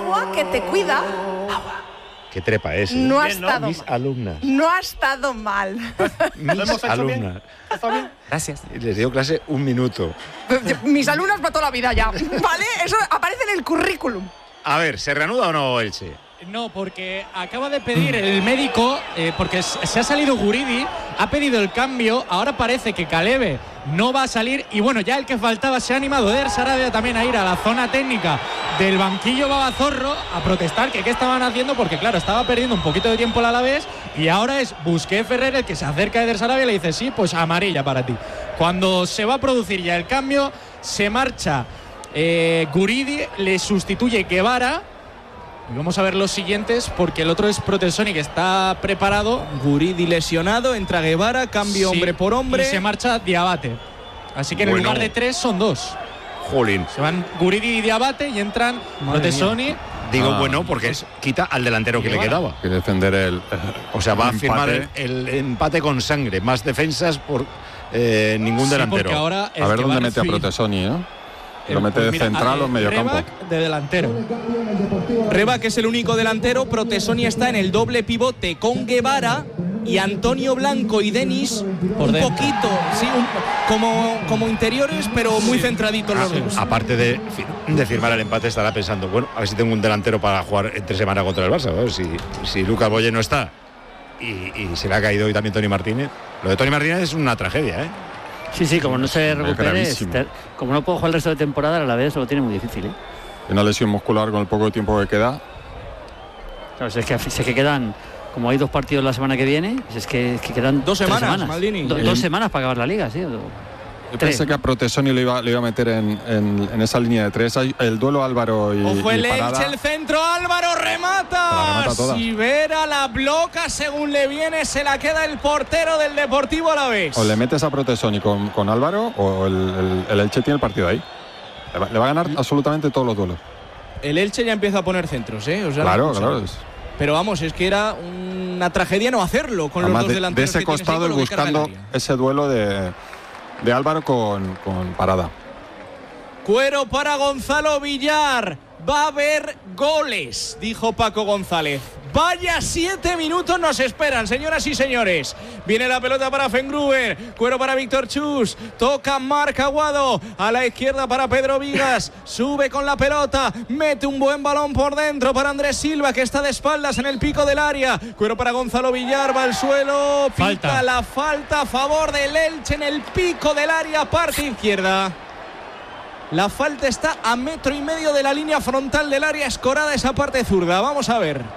agua que te cuida. Qué trepa es. No ha estado Mis alumnas. No ha estado mal. Mis alumnas. ¿Está bien? Gracias. Les dio clase 1 minuto. Mis alumnas para toda la vida ya, ¿vale? Eso aparece en el currículum. A ver, ¿se reanuda o no Elche? No, porque acaba de pedir el médico, porque se ha salido Guridi, ha pedido el cambio, ahora parece que Caleve no va a salir y bueno, ya el que faltaba se ha animado Eder Sarabia también a ir a la zona técnica del banquillo Babazorro a protestar que qué estaban haciendo, porque claro, estaba perdiendo un poquito de tiempo el Alavés y ahora es Busquets Ferrer el que se acerca a Eder Sarabia y le dice sí, pues amarilla para ti. Cuando se va a producir ya el cambio, se marcha Guridi, le sustituye Guevara. Y vamos a ver los siguientes porque el otro es Protesoni que está preparado. Guridi lesionado, entra Guevara, cambio hombre por hombre. Y se marcha Diabate. Así que en lugar de 3 son 2. Jolín. Se van Guridi y Diabate y entran Protesoni. Digo bueno porque quita al delantero que le quedaba. Que defender o sea, va a firmar empate. el empate con sangre. Más defensas por ningún delantero. Porque ahora a ver dónde mete a Protesoni, ¿no? Lo mete de central o en medio campo. De delantero. Reba, que es el único delantero. Protesoni está en el doble pivote con Guevara y Antonio Blanco y Denis un poquito, sí, como interiores, pero muy centraditos los dos. Aparte de firmar el empate, estará pensando, bueno, a ver si tengo un delantero para jugar entre semana contra el Barça. ¿No? Si Lucas Boye no está y se le ha caído hoy también Toni Martínez. Lo de Toni Martínez es una tragedia, ¿eh? Sí, como no se recupere, como no puedo jugar el resto de temporada, a la vez lo tiene muy difícil, ¿eh? Una lesión muscular con el poco tiempo que queda. Claro, si es que quedan, como hay 2 partidos la semana que viene, es que quedan 2 semanas, Maldini. 2 semanas para acabar la liga, sí. Yo pensé que a Protesoni le iba a meter en esa línea de 3. El duelo Álvaro y Ojo el Parada. Elche, el centro, Álvaro remata. Sivera la bloca según le viene, se la queda el portero del Deportivo Alavés. O le metes a Protesoni con Álvaro o el Elche tiene el partido ahí. Le va a ganar absolutamente todos los duelos. El Elche ya empieza a poner centros, ¿eh? O sea, claro. Pero vamos, es que era una tragedia no hacerlo con además los dos delanteros. De ese costado, buscando ese duelo de Álvaro con Parada. Cuero para Gonzalo Villar. Va a haber goles, dijo Paco González. Vaya 7 minutos nos esperan, señoras y señores. Viene la pelota para Fengruber. Cuero para Víctor Chus. Toca Marc Aguado. A la izquierda para Pedro Vigas. Sube con la pelota. Mete un buen balón por dentro para Andrés Silva, que está de espaldas en el pico del área. Cuero para Gonzalo Villar. Va al suelo. Pita la falta a favor del Elche en el pico del área, parte izquierda. La falta está a 1,5 metros de la línea frontal del área, escorada esa parte zurda. Vamos a ver.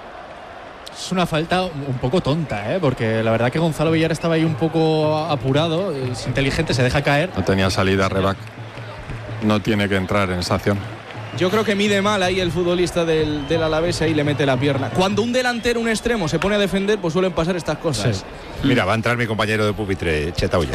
Es una falta un poco tonta, porque la verdad que Gonzalo Villar estaba ahí un poco apurado, es inteligente, se deja caer. No tenía salida Rebac. No tiene que entrar en esa acción. Yo creo que mide mal ahí el futbolista del Alavés y le mete la pierna. Cuando un delantero, un extremo, se pone a defender, pues suelen pasar estas cosas. Sí. Mira, va a entrar mi compañero de pupitre, Chetauya.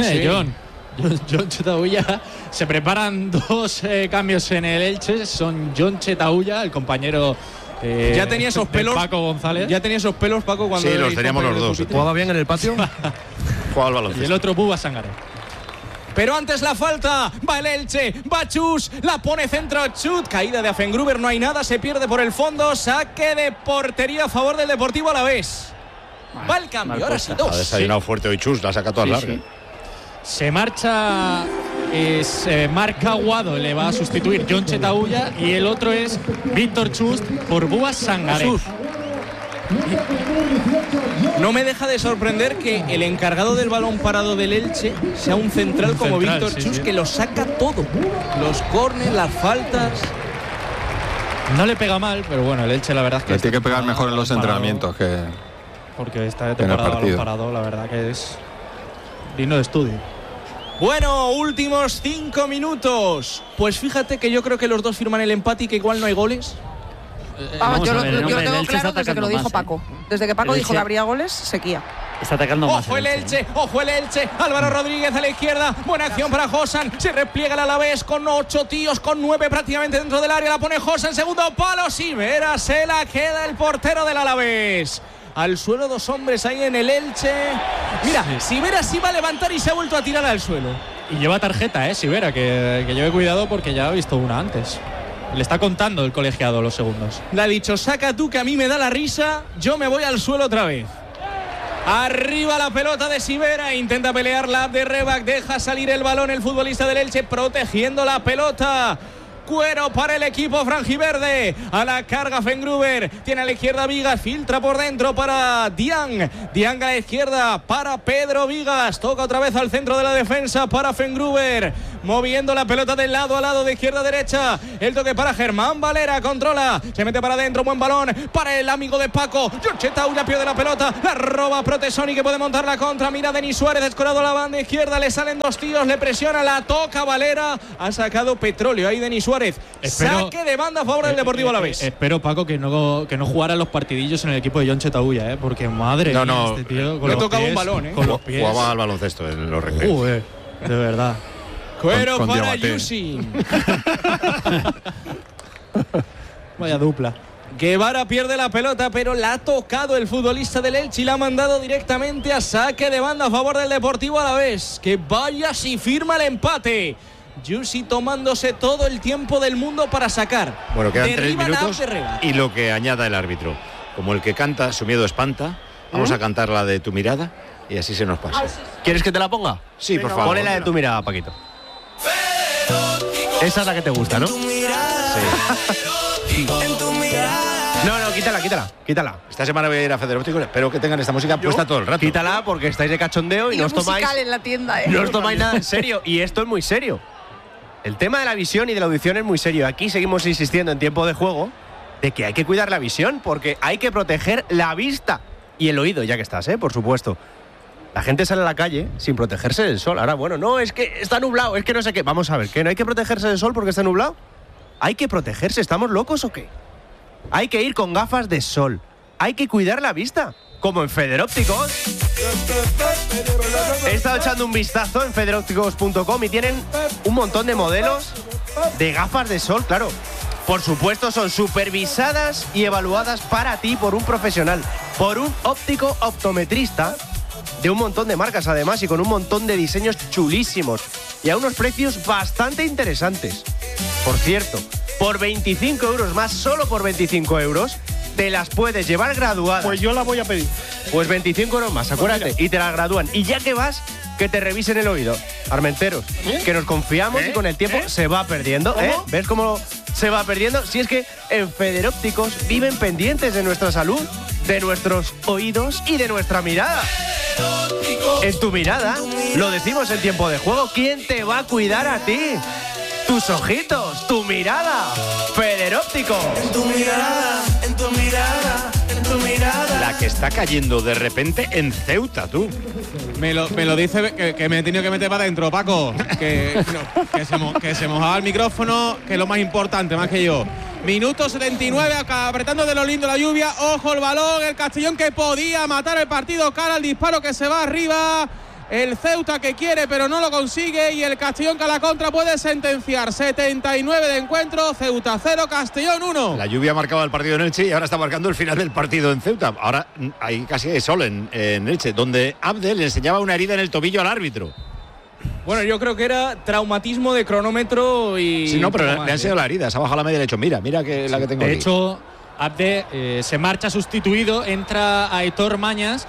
John Chetauya. Se preparan 2 cambios en el Elche. Son John Chetauya, el compañero ya tenía esos pelos Paco González. Ya tenía esos pelos Paco cuando sí, los teníamos los dos. ¿Jugaba bien en el patio? Jugaba al baloncesto. Y el otro Buba Sangare. Pero antes la falta, va el Elche, va Chus, la pone centro Chut, caída de Afengruber, no hay nada, se pierde por el fondo, saque de portería a favor del Deportivo Alavés. Va el cambio, ahora sí 2. Ha desayunado fuerte hoy Chus, la saca toda larga. Sí. Se marcha Marc Aguado, le va a sustituir John Chetauya y el otro es Víctor Chust por Buba Sangare. No me deja de sorprender que el encargado del balón parado del Elche sea un central como Víctor Chust, que lo saca todo. Los córneres, las faltas. No le pega mal, pero bueno, el Elche la verdad es que... Le tiene que pegar mejor en los entrenamientos que... Porque está de temporada balón parado, la verdad que es digno de estudio. Bueno, últimos 5 minutos. Pues fíjate que yo creo que los dos firman el empate y que igual no hay goles. Yo lo tengo claro desde que lo dijo Paco. Desde que Paco dijo que habría goles, sequía. Está atacando más. Ojo el Elche, ojo el Elche. Álvaro Rodríguez a la izquierda. Buena acción para Josan. Se repliega el Alavés con 8 tíos, con 9 prácticamente dentro del área. La pone Josan, segundo palo. Sivera se la queda el portero del Alavés. Al suelo 2 hombres ahí en el Elche. Mira, Sivera sí va a levantar y se ha vuelto a tirar al suelo. Y lleva tarjeta, Sivera, que lleve cuidado porque ya ha visto una antes. Le está contando el colegiado los segundos. Le ha dicho, saca tú que a mí me da la risa, yo me voy al suelo otra vez. Arriba la pelota de Sivera, intenta pelear la de Rebac, deja salir el balón el futbolista del Elche protegiendo la pelota. Cuero para el equipo franjiverde. A la carga Fengruber. Tiene a la izquierda Vigas. Filtra por dentro para Diang. Diang a la izquierda para Pedro Vigas. Toca otra vez al centro de la defensa para Fengruber. Moviendo la pelota de lado a lado, de izquierda a derecha. El toque para Germán Valera. Controla. Se mete para adentro. Buen balón para el amigo de Paco. Giorgetau ya pierde la pelota. La roba Protesoni que puede montar la contra. Mira Denis Suárez. Escorado a la banda izquierda. Le salen dos tíos. Le presiona. La toca Valera. Ha sacado petróleo ahí Denis Suárez. Saque de banda a favor del Deportivo Alavés. Espero, Paco, que no jugara los partidillos en el equipo de Jonche Taulla, porque madre mía, este tío le tocaba un balón, con los pies. Jugaba al baloncesto en los recreos. De verdad. Cuero con para Yusin. Vaya dupla. Guevara pierde la pelota, pero la ha tocado el futbolista del Elche y la ha mandado directamente a saque de banda a favor del Deportivo Alavés. Que vaya si firma el empate. Yusi tomándose todo el tiempo del mundo para sacar. Bueno, quedan 3 minutos y lo que añada el árbitro. Como el que canta, su miedo espanta. Vamos a cantar la de Tu mirada y así se nos pasa. ¿Quieres que te la ponga? Sí, por favor. Ponle la de Tu mirada, Paquito. Esa es la que te gusta, ¿no? Sí. No, quítala. Esta semana voy a ir a Federóptico. Espero que tengan esta música puesta todo el rato. Quítala porque estáis de cachondeo y no os tomáis. En la tienda, no os tomáis nada en serio. Y esto es muy serio. El tema de la visión y de la audición es muy serio. Aquí seguimos insistiendo en tiempo de juego de que hay que cuidar la visión porque hay que proteger la vista y el oído, ya que estás, por supuesto. La gente sale a la calle sin protegerse del sol. Ahora, bueno, no, es que está nublado, es que no sé qué. Vamos a ver, ¿que no hay que protegerse del sol porque está nublado? Hay que protegerse, ¿estamos locos o qué? Hay que ir con gafas de sol. Hay que cuidar la vista, como en Federópticos. He estado echando un vistazo en federópticos.com y tienen un montón de modelos de gafas de sol, claro. Por supuesto, son supervisadas y evaluadas para ti por un profesional, por un óptico optometrista de un montón de marcas además y con un montón de diseños chulísimos y a unos precios bastante interesantes. Por cierto, por 25 euros más, solo por 25 euros, te las puedes llevar graduadas. Pues yo la voy a pedir. Pues 25 euros más, acuérdate, y te las gradúan. Y ya que vas, que te revisen el oído. Armenteros, que nos confiamos y con el tiempo se va perdiendo. ¿Ves cómo se va perdiendo? Si es que en Federópticos viven pendientes de nuestra salud, de nuestros oídos y de nuestra mirada. En Tu mirada, lo decimos en tiempo de juego, ¿quién te va a cuidar a ti? Tus ojitos, tu mirada. Federópticos. En tu mirada, en tu mirada, en tu mirada. La que está cayendo de repente en Ceuta, tú. Me lo dice que me he tenido que meter para adentro, Paco. Que se mojaba el micrófono, que es lo más importante, más que yo. Minuto 79, acá apretando de lo lindo la lluvia. Ojo el balón, el Castellón que podía matar el partido, cara al disparo que se va arriba. El Ceuta que quiere pero no lo consigue y el Castellón que a la contra puede sentenciar. 79 de encuentro, Ceuta 0, Castellón 1. La lluvia marcaba el partido en Elche y ahora está marcando el final del partido en Ceuta. Ahora hay casi sol en Elche, donde Abdel le enseñaba una herida en el tobillo al árbitro. Bueno, yo creo que era traumatismo de cronómetro y... Sí, no, pero le han enseñado la herida, se ha bajado la media y le ha dicho, mira que la que tengo de aquí. Hecho, Abde se marcha sustituido, entra Aitor Mañas.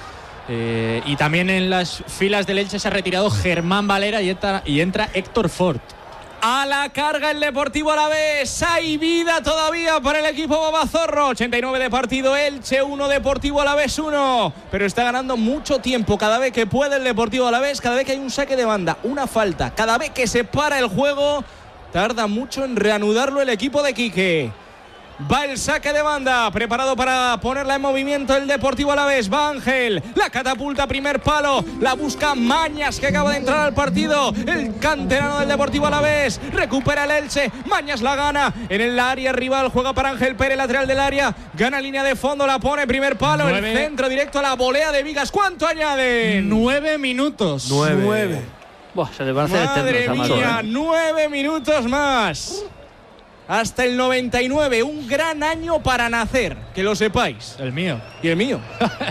Y también en las filas del Elche se ha retirado Germán Valera y entra Héctor Fort. A la carga el Deportivo Alavés. Hay vida todavía para el equipo Babazorro. 89 de partido, Elche 1, Deportivo Alavés 1. Pero está ganando mucho tiempo cada vez que puede el Deportivo Alavés, cada vez que hay un saque de banda, una falta, cada vez que se para el juego, tarda mucho en reanudarlo el equipo de Quique. Va el saque de banda, preparado para ponerla en movimiento el Deportivo Alavés. Va Ángel, la catapulta, primer palo, la busca Mañas que acaba de entrar al partido. El canterano del Deportivo Alavés, recupera el Elche, Mañas la gana en el área rival, juega para Ángel Pérez, lateral del área, gana línea de fondo, la pone, primer palo, el centro directo a la volea de Vigas. ¿Cuánto añaden? 9 minutos. 9. Buah, se le va a hacer Madre mía, 9 minutos más. Hasta el 99, un gran año para nacer, que lo sepáis. El mío. Y el mío.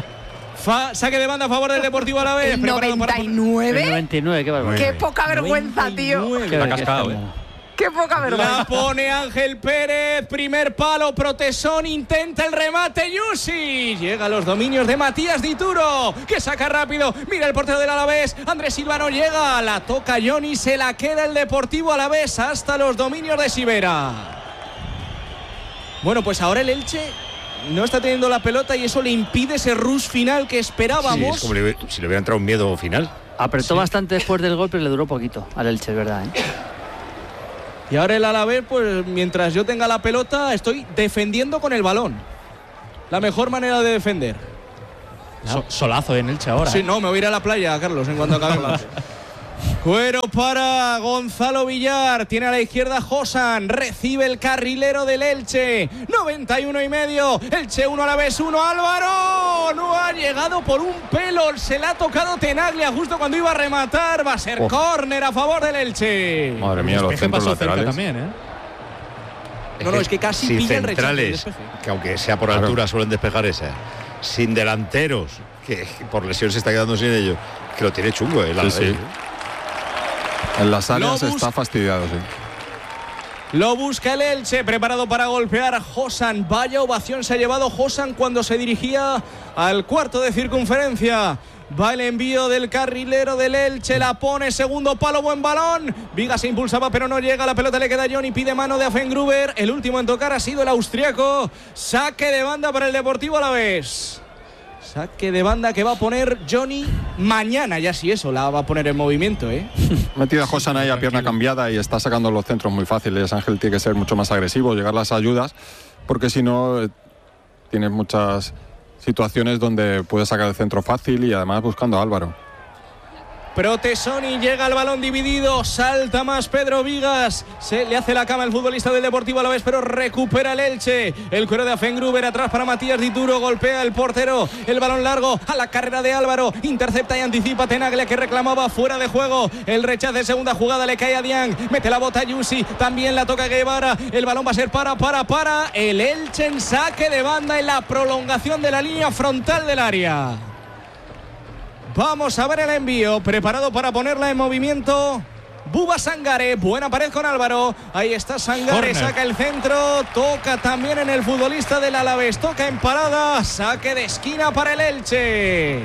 Saque de banda a favor del Deportivo Alavés. ¿El 99? El 99, qué barbaridad. Qué poca vergüenza, tío. Está cascado, ¡Qué poca vergüenza! La pone Ángel Pérez, primer palo, Protesón, intenta el remate, Yusi. Llega a los dominios de Matías Dituro, que saca rápido, mira el portero del Alavés, Andrés Silva no llega, la toca Johnny, se la queda el Deportivo Alavés hasta los dominios de Sivera. Bueno, pues ahora el Elche no está teniendo la pelota y eso le impide ese rush final que esperábamos. Sí, es como si le hubiera entrado un miedo final. Apretó bastante después del golpe y le duró poquito al Elche, es verdad, ¿eh? Y ahora el Alavés, pues mientras yo tenga la pelota, estoy defendiendo con el balón. La mejor manera de defender. Solazo en Elche ahora. Sí, no, me voy a ir a la playa, Carlos, en cuanto acabe el lance. Cuero para Gonzalo Villar. Tiene a la izquierda Josan. Recibe el carrilero del Elche. 91,5. Elche 1, Alavés 1. Álvaro no ha llegado por un pelo. Se le ha tocado Tenaglia justo cuando iba a rematar. Va a ser córner a favor del Elche. Madre mía, los centros laterales. También, ¿eh? No, es que casi sin pilla el centrales, rechazo. que aunque sea por altura suelen despejar esa. Sin delanteros, que por lesión se está quedando sin ellos. Que lo tiene chungo, sí. En las áreas está fastidiado, sí. Lo busca el Elche, preparado para golpear a Josan. Vaya ovación se ha llevado Josan cuando se dirigía al cuarto de circunferencia. Va el envío del carrilero del Elche, la pone, segundo palo, buen balón. Viga se impulsaba pero no llega, la pelota le queda a Johnny, pide mano de Afengruber. El último en tocar ha sido el austriaco. Saque de banda para el Deportivo Alavés. Saque de banda que va a poner Johnny mañana, ya si eso, la va a poner en movimiento, ¿eh? Metido a Josan ahí a pierna cambiada y está sacando los centros muy fáciles. Ángel tiene que ser mucho más agresivo, llegar las ayudas, porque si no, tienes muchas situaciones donde puede sacar el centro fácil y además buscando a Álvaro. Protesoni, llega al balón dividido, salta más Pedro Vigas, se le hace la cama el futbolista del Deportivo Alavés, pero recupera el Elche. El cuero de Afengruber atrás para Matías Dituro, golpea el portero, el balón largo a la carrera de Álvaro, intercepta y anticipa Tenaglia, que reclamaba fuera de juego. El rechazo de segunda jugada le cae a Diang, mete la bota a Yusi, también la toca Guevara, el balón va a ser para el Elche en saque de banda en la prolongación de la línea frontal del área. Vamos a ver el envío, preparado para ponerla en movimiento. Buba Sangare, buena pared con Álvaro. Ahí está Sangare, saca el centro. Toca también en el futbolista del Alavés. Toca en parada, saque de esquina para el Elche.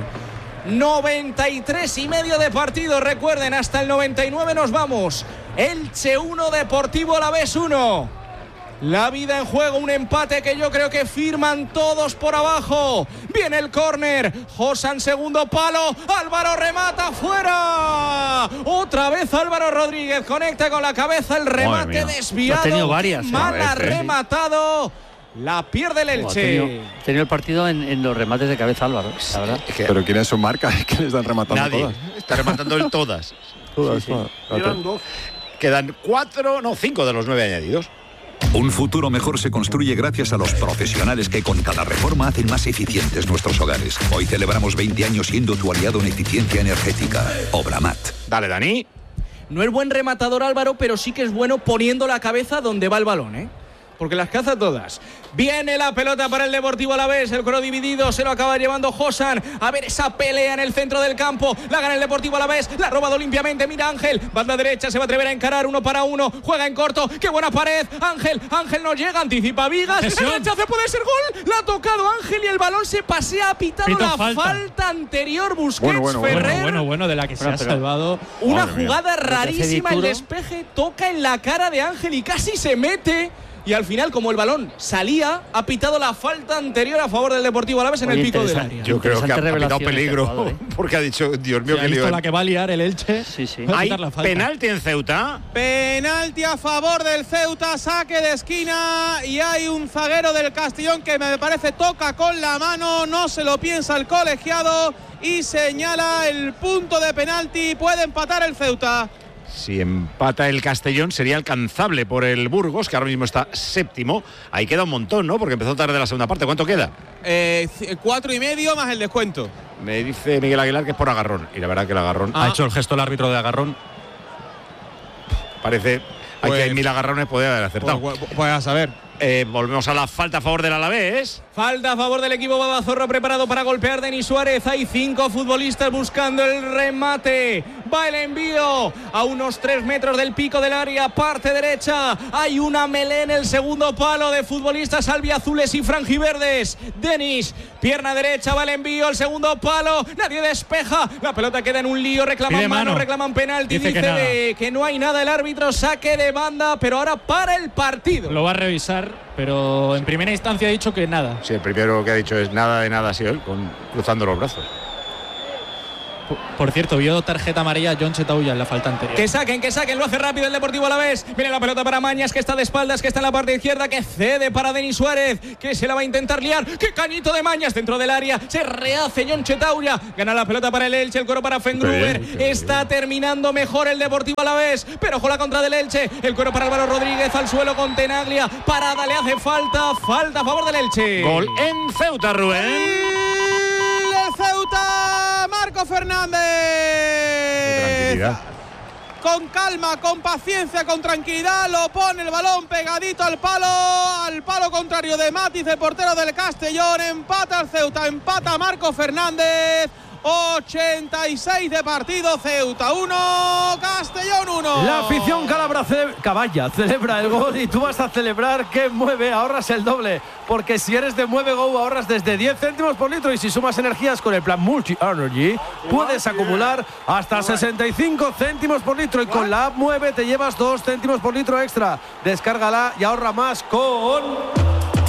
93,5 de partido. Recuerden, hasta el 99 nos vamos. Elche 1, Deportivo Alavés 1. La vida en juego, un empate que yo creo que firman todos por abajo. Viene el córner, Josan segundo palo, Álvaro remata fuera. Otra vez Álvaro Rodríguez conecta con la cabeza, el remate desviado. Ha tenido varias. Mal ha rematado. La pierde el Elche. Ha tenido el partido en los remates de cabeza Álvaro, la verdad. Pero ¿quién es su marca? ¿Es que le están rematando nadie. Todas? Está rematando él todas. Todas. Sí. Quedan 5 de los 9 añadidos. Un futuro mejor se construye gracias a los profesionales que con cada reforma hacen más eficientes nuestros hogares. Hoy celebramos 20 años siendo tu aliado en eficiencia energética. Obramat. Dale, Dani. No es buen rematador Álvaro, pero sí que es bueno poniendo la cabeza donde va el balón, ¿eh? Porque las caza todas. Viene la pelota para el Deportivo Alavés, el coro dividido, se lo acaba llevando Josan. A ver esa pelea en el centro del campo, la gana el Deportivo Alavés, la ha robado limpiamente, mira Ángel, banda derecha, se va a atrever a encarar 1 para 1, juega en corto, qué buena pared, Ángel no llega, anticipa Vigas, el rechazo puede ser gol, la ha tocado Ángel y el balón se pasea, ha pitado la falta anterior, Busquets, Ferrer. Bueno, de la que se ha salvado. Una jugada rarísima, el despeje toca en la cara de Ángel y casi se mete. Y al final, como el balón salía, ha pitado la falta anterior a favor del Deportivo Alavés en el pico del área. Yo creo que ha pitado peligro, porque ha dicho, Dios mío, que lío. La que va a liar el Elche. Sí. ¿Hay penalti en Ceuta? Penalti a favor del Ceuta, saque de esquina y hay un zaguero del Castellón que me parece toca con la mano, no se lo piensa el colegiado y señala el punto de penalti, puede empatar el Ceuta. Si empata el Castellón sería alcanzable por el Burgos, que ahora mismo está séptimo. Ahí queda un montón, ¿no? Porque empezó tarde la segunda parte. ¿Cuánto queda? 4,5 más el descuento. Me dice Miguel Aguilar que es por agarrón. Y la verdad que el agarrón... Ha hecho el gesto el árbitro de agarrón. Parece... Aquí hay 1000 agarrones, podría haber acertado. Pues a saber. Volvemos a la falta a favor del Alavés. Falta a favor del equipo Babazorro, preparado para golpear Denis Suárez. Hay 5 futbolistas buscando el remate. Va el envío a unos 3 metros del pico del área, parte derecha. Hay una melé en el segundo palo de futbolistas albiazules y franjiverdes. Denis, pierna derecha, va el envío, el segundo palo. Nadie despeja. La pelota queda en un lío. Reclaman mano, reclaman penalti. Dice que no hay nada el árbitro. Saque de banda, pero ahora para el partido. Lo va a revisar, pero en primera instancia ha dicho que nada. Sí, el primero que ha dicho es nada de nada, ha sido él, cruzando los brazos. Por cierto, vio tarjeta amarilla a John Chetauya en la falta anterior. Que saquen, lo hace rápido el Deportivo Alavés. Viene la pelota para Mañas, que está de espaldas, que está en la parte izquierda, que cede para Denis Suárez, que se la va a intentar liar. ¡Qué cañito de Mañas dentro del área! Se rehace John Chetauya. Gana la pelota para el Elche, el cuero para Fengruber. Está terminando mejor el Deportivo Alavés, pero ojo la contra del Elche. El cuero para Álvaro Rodríguez, al suelo con Tenaglia. Parada, le hace falta a favor del Elche. Gol en Ceuta, Rubén. Ceuta, Marco Fernández. Tranquilidad. Con calma, con paciencia, con tranquilidad, lo pone el balón pegadito al palo contrario de Matiz, el portero del Castellón. Empata el Ceuta, empata Marco Fernández. 86 de partido, Ceuta 1, Castellón 1. La afición caballa celebra el gol y tú vas a celebrar que mueve, ahorras el doble, porque si eres de Mueve Go ahorras desde 10 céntimos por litro y si sumas energías con el plan Multi Energy puedes acumular hasta 65 céntimos por litro y con la app Mueve te llevas 2 céntimos por litro extra. Descárgala y ahorra más con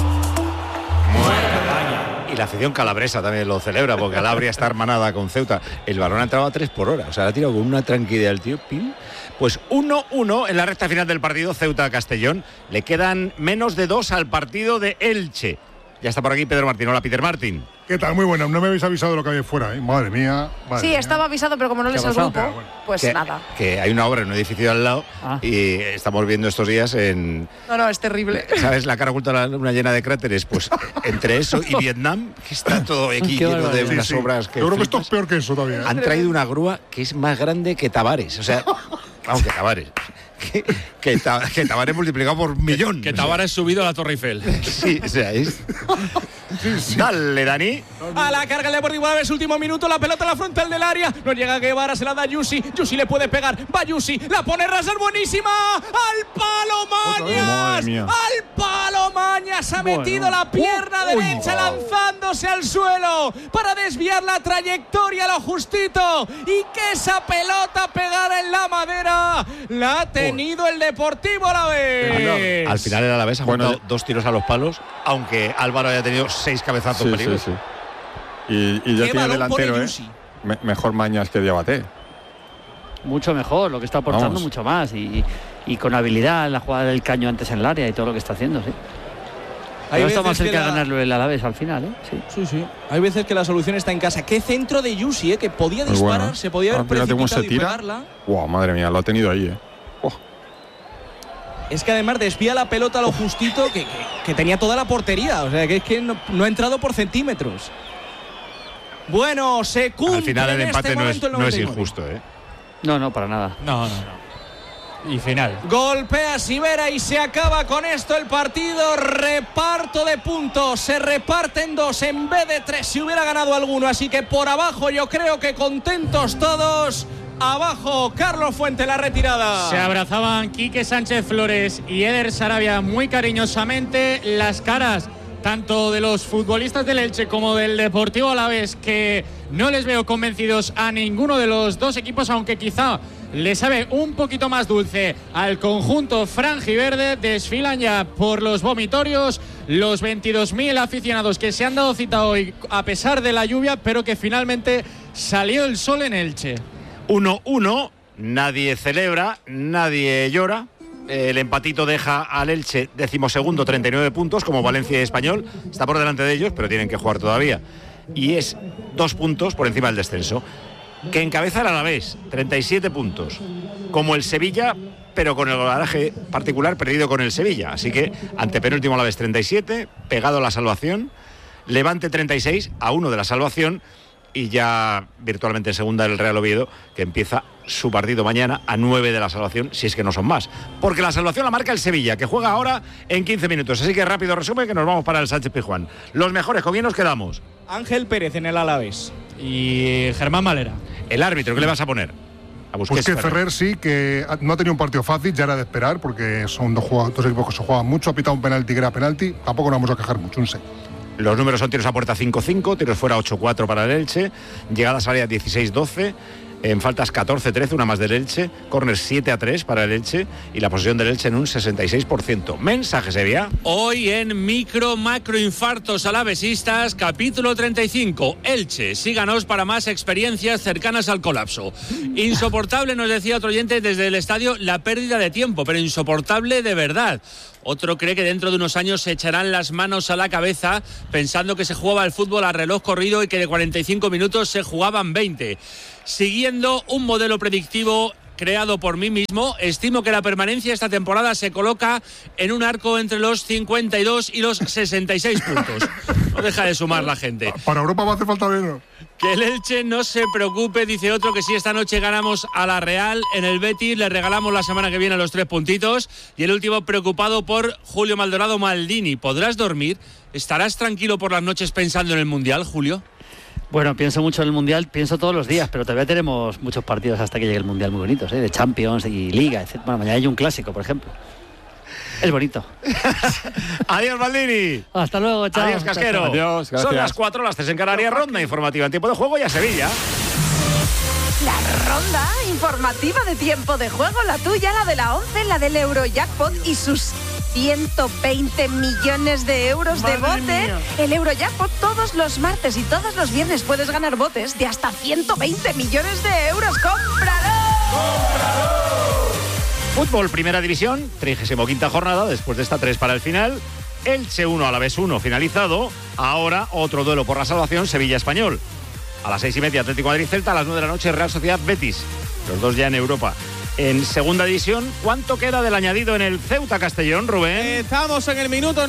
Y la afición calabresa también lo celebra, porque Calabria está hermanada con Ceuta. El balón ha entrado a 3 por hora. O sea, la ha tirado con una tranquilidad el tío. ¡Pim! Pues 1-1 en la recta final del partido Ceuta-Castellón. Le quedan menos de 2 al partido de Elche. Ya está por aquí Pedro Martín. Hola, Peter Martín. ¿Qué tal? Muy bueno. No me habéis avisado de lo que había fuera, ¿eh? Madre mía. Sí, estaba avisado, pero como no lees el grupo, pues nada. Que hay una obra en un edificio al lado y estamos viendo estos días en... No, es terrible. ¿Sabes? La cara oculta la luna llena de cráteres. Pues entre eso y Vietnam, que está todo aquí lleno de unas obras que... Yo creo que esto es peor que eso todavía, ¿eh? Han traído una grúa que es más grande que Tavares. O sea, vamos, que Tavares. Que Tavares multiplicado por millón. Que Tavares subido a la Torre Eiffel. Sí, o sea, es... Dale, Dani. A la carga el Deportivo Alavés, último minuto, la pelota en la frontal del área. No llega Guevara, se la da Yusi. Yusi le puede pegar. Va Yusi, la pone Rasar, buenísima. ¡Al palo Mañas! ¡Al palo Mañas! Ha metido la pierna derecha lanzándose al suelo para desviar la trayectoria lo justito. Y que esa pelota pegara en la madera. La ha tenido el Deportivo Alavés. Al final el Alavés ha jugado 2 tiros a los palos, aunque Álvaro haya tenido 6 cabezazos peligros. Sí. Y ya tiene delantero, mejor Mañas que Diabaté. Mucho mejor, lo que está aportando mucho más y con habilidad en la jugada del caño antes en el área y todo lo que está haciendo, sí. Pero está más cerca de ganarlo el Alavés al final, ¿eh? Sí. Hay veces que la solución está en casa. Qué centro de Yusi, que podía disparar, se podía haber precipitado y pegarla. Wow, madre mía, lo ha tenido ahí, Es que además desvía la pelota a lo justito que tenía toda la portería. O sea, que es que no ha entrado por centímetros. Bueno, se cumple. Al final el empate no es injusto, ¿eh? No, para nada. No. Y final. Golpea Sivera y se acaba con esto el partido. Reparto de puntos. Se reparten 2 en vez de 3 si hubiera ganado alguno. Así que por abajo yo creo que contentos todos. Abajo, Carlos Fuente, la retirada. Se abrazaban Quique Sánchez Flores y Eder Sarabia muy cariñosamente. Las caras tanto de los futbolistas del Elche como del Deportivo Alavés, que no les veo convencidos a ninguno de los dos equipos, aunque quizá le sabe un poquito más dulce al conjunto franjiverde. Desfilan ya por los vomitorios los 22.000 aficionados que se han dado cita hoy a pesar de la lluvia, pero que finalmente salió el sol en Elche. 1-1, nadie celebra, nadie llora. El empatito deja al Elche 12º, 39 puntos, como Valencia y Español. Está por delante de ellos, pero tienen que jugar todavía. Y es 2 puntos por encima del descenso. Que encabeza el Alavés, 37 puntos. Como el Sevilla, pero con el golaje particular perdido con el Sevilla. Así que antepenúltimo Alavés 37, pegado a la salvación. Levante 36, a 1 de la salvación. Y ya virtualmente en segunda el Real Oviedo, que empieza su partido mañana a 9 de la salvación, si es que no son más. Porque la salvación la marca el Sevilla, que juega ahora en 15 minutos. Así que rápido resumen, que nos vamos para el Sánchez-Pizjuán. Los mejores, ¿con quién nos quedamos? Ángel Pérez en el Alavés. Y Germán Valera. El árbitro, ¿qué le vas a poner? A Busquets, pues que Ferrer sí, que no ha tenido un partido fácil, ya era de esperar, porque son dos equipos que se juegan mucho. Ha pitado un penalti que era penalti, tampoco nos vamos a quejar mucho, un 6. Los números son tiros a puerta 5-5, tiros fuera 8-4 para el Elche, llegadas a área 16-12, en faltas 14-13, una más del Elche, córners 7-3 para el Elche y la posesión del Elche en un 66%. Mensaje, Sevilla. Hoy en macroinfartos alavesistas, capítulo 35. Elche, síganos para más experiencias cercanas al colapso. Insoportable, nos decía otro oyente desde el estadio, la pérdida de tiempo, pero insoportable de verdad. Otro cree que dentro de unos años se echarán las manos a la cabeza pensando que se jugaba el fútbol a reloj corrido y que de 45 minutos se jugaban 20. Siguiendo un modelo predictivo creado por mí mismo, estimo que la permanencia esta temporada se coloca en un arco entre los 52 y los 66 puntos. No deja de sumar la gente. Para Europa va a hacer falta menos. Que el Elche no se preocupe, dice otro, que si esta noche ganamos a la Real en el Betis, le regalamos la semana que viene los 3 puntitos. Y el último, preocupado por Julio Maldonado Maldini. ¿Podrás dormir? ¿Estarás tranquilo por las noches pensando en el Mundial, Julio? Bueno, pienso mucho en el Mundial, pienso todos los días, pero todavía tenemos muchos partidos hasta que llegue el Mundial muy bonitos, de Champions y Liga, etc. Bueno, mañana hay un clásico, por ejemplo. Es bonito. Adiós, Maldini. Hasta luego, chao. Adiós, Casquero. Adiós, gracias. Son las 4, las 3 en Canarias, ronda informativa en tiempo de juego y a Sevilla. La ronda informativa de tiempo de juego, la tuya, la de la 11, la del Eurojackpot y sus 120 millones de euros de bote. El Eurojackpot todos los martes y todos los viernes puedes ganar botes de hasta 120 millones de euros. ¡Cómpralo! Fútbol, Primera División, 35ª jornada, después de esta 3 para el final. Elche 1, Alavés 1, finalizado. Ahora otro duelo por la salvación, Sevilla-Español. A las 6:30, Atlético Madrid-Celta, a las 9 de la noche, Real Sociedad-Betis. Los dos ya en Europa. En Segunda División, ¿cuánto queda del añadido en el Ceuta-Castellón, Rubén? Estamos en el minuto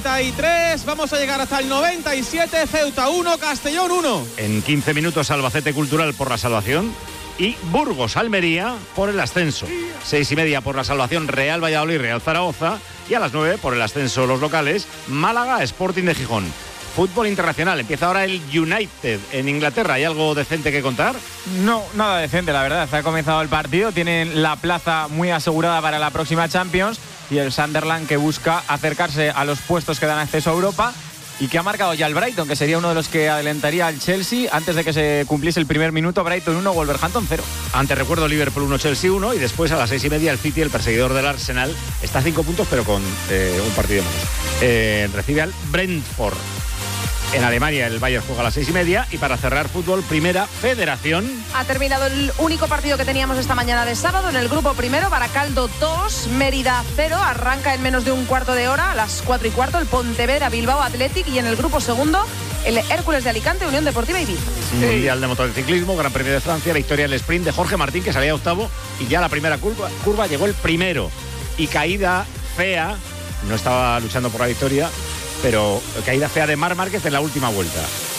93, vamos a llegar hasta el 97, Ceuta 1, Castellón 1. En 15 minutos, Albacete Cultural por la salvación y Burgos-Almería por el ascenso. 6:30 por la salvación, Real Valladolid, Real Zaragoza, y a las 9 por el ascenso los locales, Málaga, Sporting de Gijón. Fútbol internacional, empieza ahora el United en Inglaterra. ¿Hay algo decente que contar? No, nada decente, la verdad. Ha comenzado el partido, tienen la plaza muy asegurada para la próxima Champions y el Sunderland que busca acercarse a los puestos que dan acceso a Europa y que ha marcado ya el Brighton, que sería uno de los que adelantaría al Chelsea antes de que se cumpliese el primer minuto. Brighton 1, Wolverhampton 0. Antes recuerdo Liverpool 1, Chelsea 1 y después a las 6:30 el City, el perseguidor del Arsenal, está a 5 puntos pero con un partido menos. Recibe al Brentford. En Alemania el Bayern juega a las 6:30 y para cerrar fútbol, Primera Federación. Ha terminado el único partido que teníamos esta mañana de sábado. En el grupo primero, Baracaldo 2, Mérida 0. Arranca en menos de un cuarto de hora, a las 4:15, el Pontevedra Bilbao Athletic. Y en el grupo segundo, el Hércules de Alicante, Unión Deportiva Ibiza. Mundial de motociclismo, Gran Premio de Francia, victoria del sprint de Jorge Martín, que salía octavo y ya la primera curva llegó el primero. Y caída fea, no estaba luchando por la victoria, pero caída fea de Marc Márquez en la última vuelta.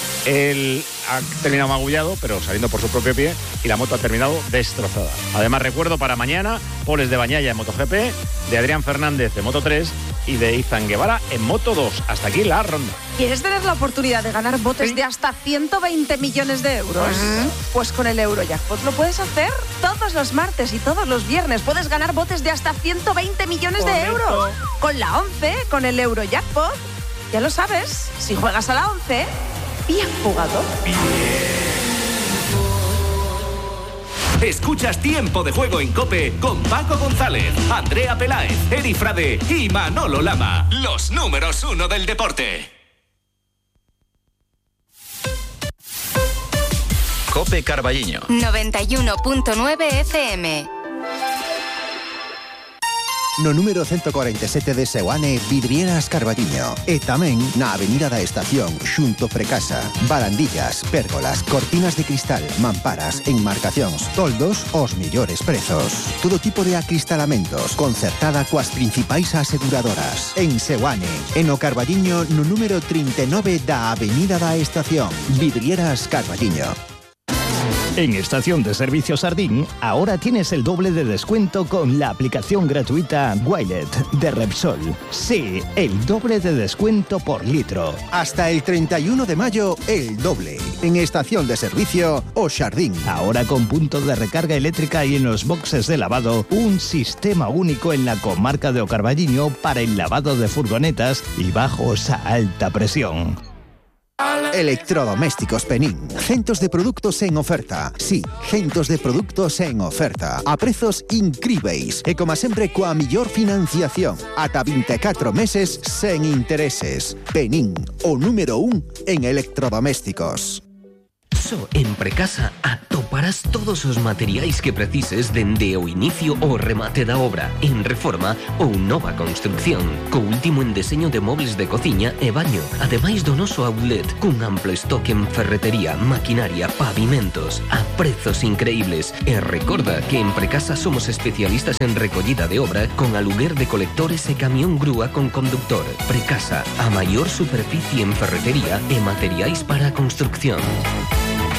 Él ha terminado magullado, pero saliendo por su propio pie, y la moto ha terminado destrozada. Además, recuerdo para mañana, poles de Bañaya en MotoGP, de Adrián Fernández de Moto3 y de Izan Guevara en Moto2. Hasta aquí la ronda. ¿Quieres tener la oportunidad de ganar botes de hasta 120 millones de euros? Pues con el Eurojackpot lo puedes hacer todos los martes y todos los viernes. Puedes ganar botes de hasta 120 millones de euros. Con la 11, con el Eurojackpot. Ya lo sabes, si juegas a la 11, bien jugado. Escuchas Tiempo de Juego en COPE con Paco González, Andrea Peláez, Eri Frade y Manolo Lama. Los números 1 del deporte. COPE Carballiño 91.9 FM. No número 147 de Seoane, Vidrieras Carballiño. E tamén na Avenida da Estación, xunto Precasa. Barandillas, pérgolas, cortinas de cristal, mamparas, enmarcacións, toldos, os millores prezos. Todo tipo de acristalamentos, concertada coas principais aseguradoras. En Seoane, en o Carballiño, no número 39 da Avenida da Estación. Vidrieras Carballiño. En Estación de Servicio Sardín, ahora tienes el doble de descuento con la aplicación gratuita Wilet de Repsol. Sí, el doble de descuento por litro. Hasta el 31 de mayo, el doble. En Estación de Servicio o Sardín. Ahora con punto de recarga eléctrica y en los boxes de lavado, un sistema único en la comarca de O Carballiño para el lavado de furgonetas y bajos a alta presión. Electrodomésticos Penín. Centos de produtos en oferta. Sí, centos de produtos en oferta. A prezos incríveis. E como sempre, coa millor financiación. Ata 24 meses sen intereses. Penín, o número 1 en electrodomésticos. En Precasa atoparás todos os materiais que precises dende o inicio ao remate da obra, en reforma ou nova construcción, co último en deseño de mobles de cociña e baño, ademais do noso outlet, cun amplo stock en ferretería, maquinaria, pavimentos, a prezos increíbles. E recorda que en Precasa somos especialistas en recollida de obra con aluguer de colectores e camión grúa con conductor. Precasa, a maior superficie en ferretería e materiais para a construcción.